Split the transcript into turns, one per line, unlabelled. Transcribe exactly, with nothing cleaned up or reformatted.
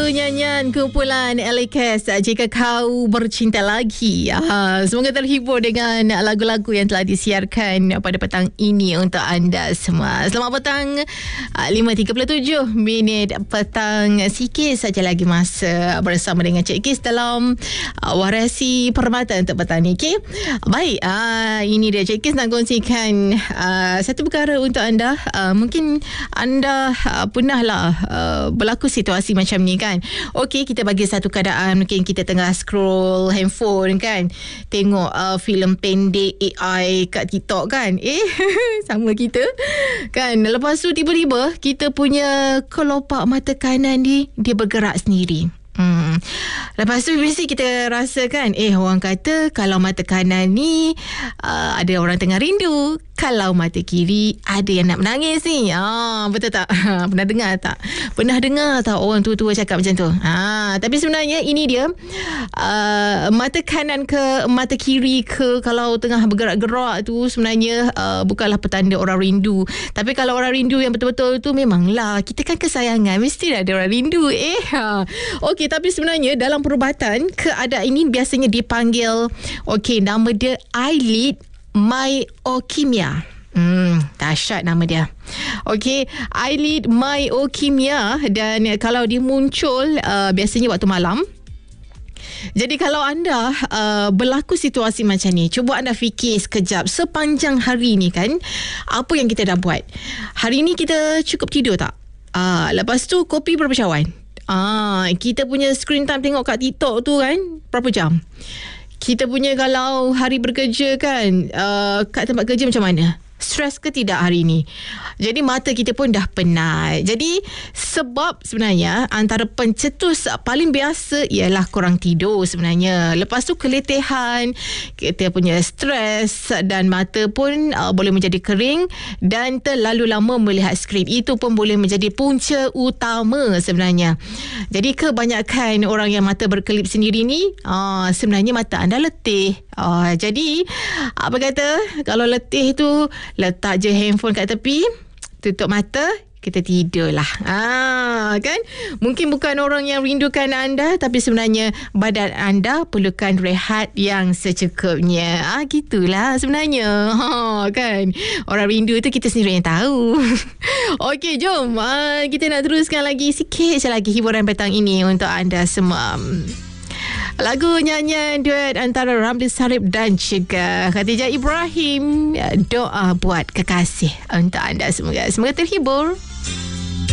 nyanyian kumpulan L A Cast, Jika Kau Bercinta Lagi. Ah, semoga terhibur dengan lagu-lagu yang telah disiarkan pada petang ini untuk anda semua. Selamat petang, lima tiga puluh tujuh minit petang. Sikit saja lagi masa bersama dengan Cik Kis dalam uh, Warasi Permata untuk petang ni. Okay? Baik, uh, ini dia Cik Kis nak kongsikan uh, satu perkara untuk anda. Uh, mungkin anda uh, pernahlah uh, berlaku situasi macam ni kan. Okey, kita bagi satu keadaan, mungkin kita tengah scroll handphone kan, tengok uh, filem pendek A I kat TikTok kan. Eh, sama kita kan. Lepas tu tiba-tiba kita punya kelopak mata kanan ni dia bergerak sendiri. Hmm. Lepas tu mesti kita rasa kan, eh orang kata kalau mata kanan ni uh, ada orang tengah rindu, kalau mata kiri ada yang nak menangis ni. Ah, betul tak? Pernah dengar tak? Pernah dengar tak orang tua-tua cakap macam tu? Ah, tapi sebenarnya ini dia uh, mata kanan ke mata kiri ke, kalau tengah bergerak-gerak tu sebenarnya uh, bukanlah petanda orang rindu. Tapi kalau orang rindu yang betul-betul tu, memanglah kita kan kesayangan, mesti ada orang rindu. Eh, ha. Okey, tapi sebenarnya dalam perubatan keadaan ini biasanya dipanggil, okey, nama dia eyelid myokimia. Hmm, dahsyat nama dia. Okey, eyelid myokimia, dan kalau dia muncul uh, biasanya waktu malam. Jadi kalau anda uh, berlaku situasi macam ni, cuba anda fikir sekejap, sepanjang hari ni kan, apa yang kita dah buat. Hari ni kita cukup tidur tak? Uh, lepas tu kopi berapa cawan? Ah, kita punya screen time tengok kat TikTok tu kan, berapa jam? Kita punya kalau hari bekerja kan, uh, kat tempat kerja macam mana? Stres ke tidak hari ni? Jadi mata kita pun dah penat. Jadi sebab sebenarnya antara pencetus paling biasa ialah kurang tidur sebenarnya. Lepas tu keletihan, kita punya stres, dan mata pun uh, boleh menjadi kering dan terlalu lama melihat skrin. Itu pun boleh menjadi punca utama sebenarnya. Jadi kebanyakan orang yang mata berkelip sendiri ni, uh, sebenarnya mata anda letih. Uh, jadi apa kata, kalau letih tu letak je handphone kat tepi, tutup mata, kita tidurlah. Ah, kan? Mungkin bukan orang yang rindukan anda, tapi sebenarnya badan anda perlukan rehat yang secukupnya. Ah, gitulah sebenarnya. Ha, kan? Orang rindu tu kita sendiri yang tahu. Okey, jom. Ah, kita nak teruskan lagi sikit je lagi hiburan petang ini untuk anda semua. Lagu nyanyian duet antara Ramli Sarip dan juga Khadijah Ibrahim, Doa Buat Kekasih, untuk anda semoga semoga terhibur.